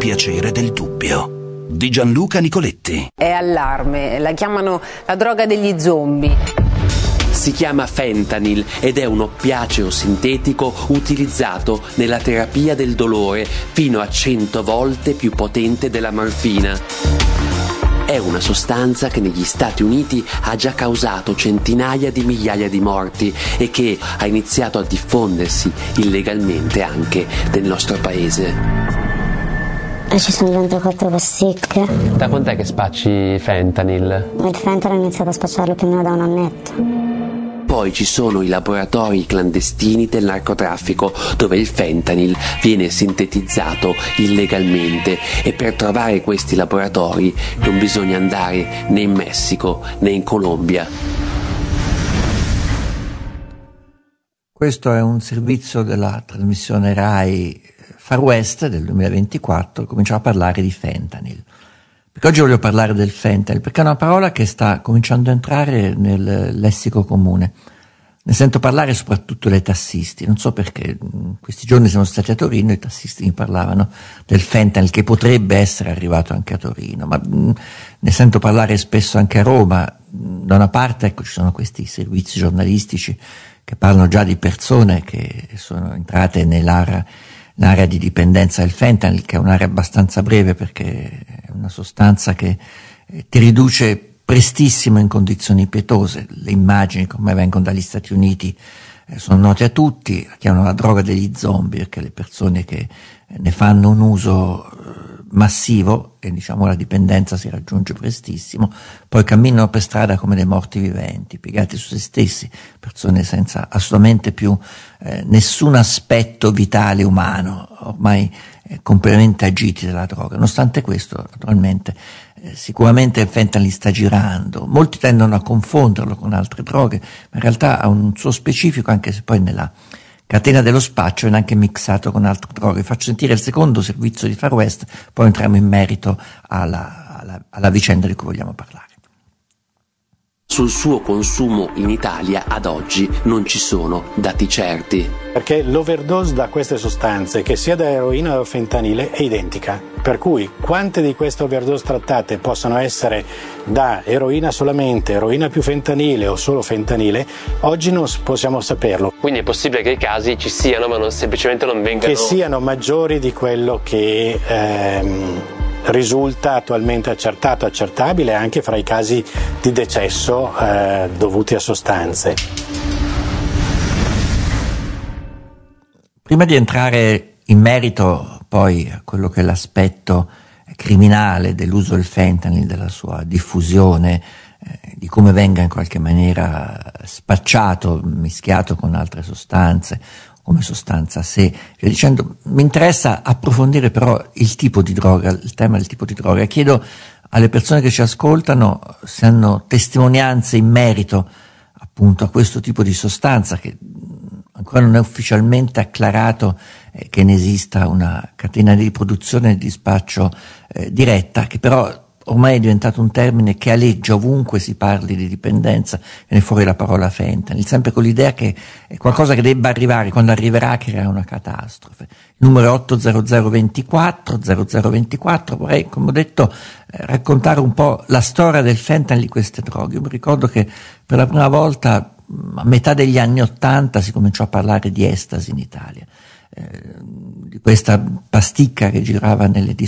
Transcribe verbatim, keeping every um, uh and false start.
piacere del dubbio di Gianluca Nicoletti. È allarme, la chiamano la droga degli zombie. Si chiama fentanyl ed è un oppiaceo sintetico utilizzato nella terapia del dolore fino a cento volte più potente della morfina. È una sostanza che negli Stati Uniti ha già causato centinaia di migliaia di morti e che ha iniziato a diffondersi illegalmente anche nel nostro paese. Ci sono diventate quattro pasticche. Da quant'è che spacci fentanyl? Il fentanyl ho iniziato a spacciarlo più o meno da un annetto. Poi ci sono i laboratori clandestini del narcotraffico dove il fentanyl viene sintetizzato illegalmente e per trovare questi laboratori non bisogna andare né in Messico né in Colombia. Questo è un servizio della trasmissione Rai Far West del duemilaventiquattro, cominciamo a parlare di fentanyl. Perché oggi voglio parlare del fentanyl, perché è una parola che sta cominciando a entrare nel lessico comune. Ne sento parlare soprattutto dai tassisti, non so perché. Questi giorni siamo stati a Torino e i tassisti mi parlavano del fentanyl che potrebbe essere arrivato anche a Torino, ma ne sento parlare spesso anche a Roma. Da una parte, ecco, ci sono questi servizi giornalistici che parlano già di persone che sono entrate nell'area l'area di dipendenza del fentanyl, che è un'area abbastanza breve perché è una sostanza che ti riduce prestissimo in condizioni pietose. Le immagini come vengono dagli Stati Uniti eh, sono note a tutti, la chiamano la droga degli zombie perché le persone che ne fanno un uso eh, massivo e diciamo la dipendenza si raggiunge prestissimo, poi camminano per strada come dei morti viventi, piegati su se stessi, persone senza assolutamente più eh, nessun aspetto vitale umano, ormai eh, completamente agiti dalla droga. Nonostante questo, naturalmente, eh, sicuramente il fentanyl sta girando, molti tendono a confonderlo con altre droghe, ma in realtà ha un suo specifico, anche se poi nella catena dello spaccio è anche mixato con altre droghe. Faccio sentire il secondo servizio di Far West, poi entriamo in merito alla, alla, alla vicenda di cui vogliamo parlare. Sul suo consumo in Italia ad oggi non ci sono dati certi. Perché l'overdose da queste sostanze, che sia da eroina o fentanile, è identica. Per cui quante di queste overdose trattate possono essere da eroina solamente, eroina più fentanile o solo fentanile, oggi non possiamo saperlo. Quindi è possibile che i casi ci siano, ma non semplicemente non vengano... Che siano maggiori di quello che ehm, risulta attualmente accertato, accertabile anche fra i casi di decesso eh, dovuti a sostanze. Prima di entrare in merito poi a quello che è l'aspetto criminale dell'uso del fentanyl, della sua diffusione, eh, di come venga in qualche maniera spacciato, mischiato con altre sostanze, come sostanza a sé, via dicendo, mi interessa approfondire però il tipo di droga, il tema del tipo di droga. Chiedo alle persone che ci ascoltano se hanno testimonianze in merito appunto a questo tipo di sostanza, che ancora non è ufficialmente acclarato eh, che ne esista una catena di produzione e di dispaccio eh, diretta, che però ormai è diventato un termine che aleggia ovunque si parli di dipendenza, viene fuori la parola fentanyl, sempre con l'idea che è qualcosa che debba arrivare, quando arriverà creerà una catastrofe. Il numero è otto zero zero ventiquattro zero zero ventiquattro, vorrei, come ho detto, eh, raccontare un po' la storia del fentanyl, di queste droghe. Io mi ricordo che per la prima volta a metà degli anni Ottanta si cominciò a parlare di estasi in Italia, eh, di questa pasticca che girava nelle